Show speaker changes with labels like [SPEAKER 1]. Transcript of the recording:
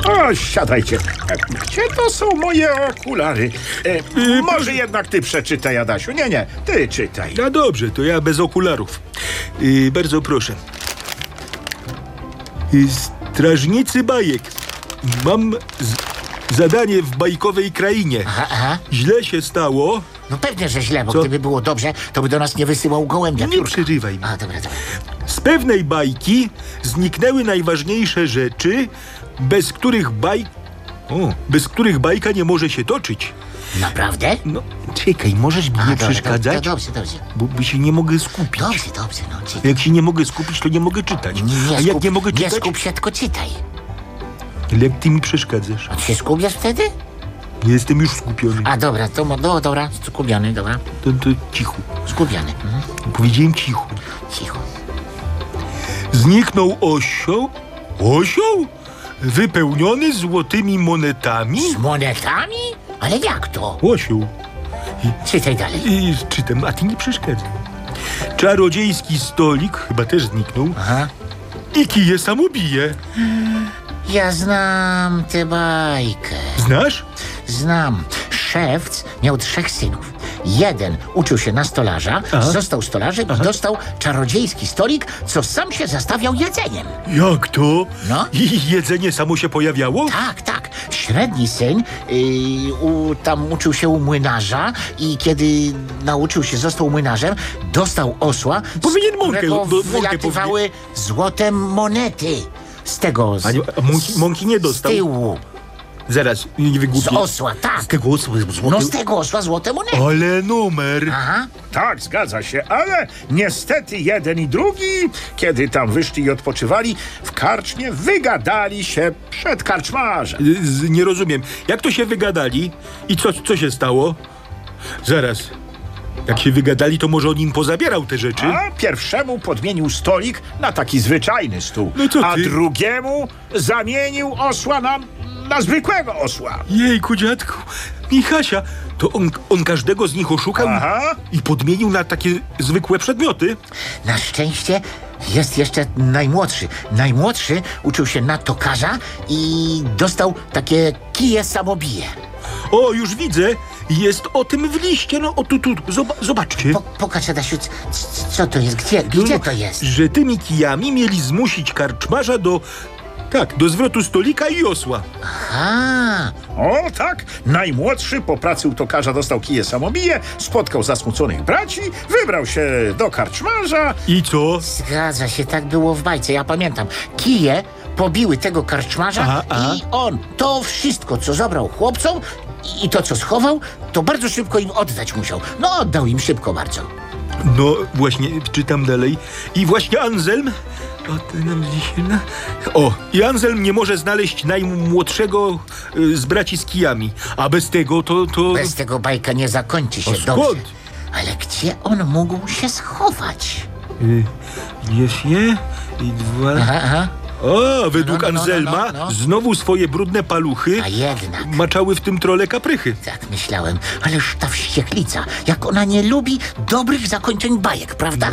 [SPEAKER 1] O, siadajcie. Gdzie to są moje okulary? Może jednak ty przeczytaj, Adasiu. Nie, ty czytaj.
[SPEAKER 2] No dobrze, to ja bez okularów. Bardzo proszę. Strażnicy bajek. Mam zadanie w bajkowej krainie.
[SPEAKER 3] Aha.
[SPEAKER 2] Źle się stało.
[SPEAKER 3] No pewnie, że źle, bo
[SPEAKER 2] Co?
[SPEAKER 3] gdyby było dobrze, to by do nas nie wysyłał gołębia
[SPEAKER 2] Nie
[SPEAKER 3] piórka.
[SPEAKER 2] przerywaj mi.
[SPEAKER 3] A, dobra.
[SPEAKER 2] Z pewnej bajki zniknęły najważniejsze rzeczy, bez których bajka nie może się toczyć.
[SPEAKER 3] Naprawdę?
[SPEAKER 2] No, czekaj, możesz mi nie przeszkadzać?
[SPEAKER 3] Dobrze.
[SPEAKER 2] Bo się nie mogę skupić.
[SPEAKER 3] Dobrze, no czytaj.
[SPEAKER 2] Jak się nie mogę skupić, to nie mogę czytać. A jak nie mogę
[SPEAKER 3] nie
[SPEAKER 2] czytać,
[SPEAKER 3] skup się, tylko czytaj.
[SPEAKER 2] jak ty mi przeszkadzasz.
[SPEAKER 3] A ty się skupiasz wtedy?
[SPEAKER 2] Jestem już skupiony.
[SPEAKER 3] A, dobra, dobra, skupiony, dobra.
[SPEAKER 2] To cicho.
[SPEAKER 3] Skupiony.
[SPEAKER 2] Powiedziałem cicho.
[SPEAKER 3] Cicho.
[SPEAKER 2] Zniknął osioł? Osioł? Wypełniony złotymi monetami?
[SPEAKER 3] Z monetami? Ale jak to?
[SPEAKER 2] Osioł.
[SPEAKER 3] Czytaj dalej.
[SPEAKER 2] I czytam, a ty nie przeszkadzaj. Czarodziejski stolik chyba też zniknął.
[SPEAKER 3] Aha.
[SPEAKER 2] I kije samobije.
[SPEAKER 3] Ja znam tę bajkę.
[SPEAKER 2] Znasz?
[SPEAKER 3] Znam. Szewc miał 3 synów. Jeden uczył się na stolarza, został stolarzem i dostał czarodziejski stolik, co sam się zastawiał jedzeniem.
[SPEAKER 2] Jak to?
[SPEAKER 3] No.
[SPEAKER 2] I jedzenie samo się pojawiało?
[SPEAKER 3] Tak. Średni syn tam uczył się u młynarza i kiedy nauczył się, został młynarzem, dostał osła,
[SPEAKER 2] Powinien
[SPEAKER 3] z którego
[SPEAKER 2] mąkę
[SPEAKER 3] wylatywały złote monety. Z tego,
[SPEAKER 2] A mąki nie
[SPEAKER 3] z
[SPEAKER 2] dostał?
[SPEAKER 3] tyłu,
[SPEAKER 2] Zaraz, nie
[SPEAKER 3] z
[SPEAKER 2] wygłupię.
[SPEAKER 3] osła, tak.
[SPEAKER 2] Z tego osła złote?
[SPEAKER 3] No z tego osła złote monety.
[SPEAKER 2] Ale numer.
[SPEAKER 3] Aha.
[SPEAKER 1] Tak, zgadza się, ale niestety jeden i drugi, kiedy tam wyszli i odpoczywali, w karczmie wygadali się przed karczmarzem.
[SPEAKER 2] Nie rozumiem. Jak to się wygadali? I co się stało? Zaraz. Jak się wygadali, to może on im pozabierał te rzeczy?
[SPEAKER 1] A pierwszemu podmienił stolik na taki zwyczajny stół,
[SPEAKER 2] No co
[SPEAKER 1] a
[SPEAKER 2] ty?
[SPEAKER 1] drugiemu zamienił osła na zwykłego osła.
[SPEAKER 2] Jejku, dziadku. Michasia, to on każdego z nich oszukał
[SPEAKER 1] Aha.
[SPEAKER 2] i podmienił na takie zwykłe przedmioty?
[SPEAKER 3] Na szczęście jest jeszcze najmłodszy. Najmłodszy uczył się na tokarza i dostał takie kije samobije.
[SPEAKER 2] O, już widzę. Jest o tym w liście. No, o tu. Zobaczcie.
[SPEAKER 3] Pokaż, Adasiu, co to jest? Gdzie to jest?
[SPEAKER 2] Że tymi kijami mieli zmusić karczmarza do zwrotu stolika i osła.
[SPEAKER 3] A,
[SPEAKER 1] O tak, najmłodszy po pracy u tokarza dostał kije samobije, spotkał zasmuconych braci, wybrał się do karczmarza.
[SPEAKER 2] I co?
[SPEAKER 3] zgadza się, tak było w bajce, ja pamiętam. Kije pobiły tego karczmarza i on to wszystko, co zabrał chłopcom i to, co schował, to bardzo szybko im oddać musiał. No, oddał im szybko bardzo.
[SPEAKER 2] No, właśnie, czytam dalej. I właśnie Anselm... I Anselm nie może znaleźć najmłodszego z braci z kijami. A bez tego to...
[SPEAKER 3] Bez tego bajka nie zakończy się
[SPEAKER 2] skąd?
[SPEAKER 3] dobrze. Ale gdzie on mógł się schować?
[SPEAKER 2] Jest je i 2...
[SPEAKER 3] Aha.
[SPEAKER 2] O, według
[SPEAKER 3] No.
[SPEAKER 2] Anselma znowu swoje brudne paluchy
[SPEAKER 3] A jednak.
[SPEAKER 2] maczały w tym trole kaprychy.
[SPEAKER 3] Tak myślałem, ależ ta wścieklica, jak ona nie lubi dobrych zakończeń bajek, prawda?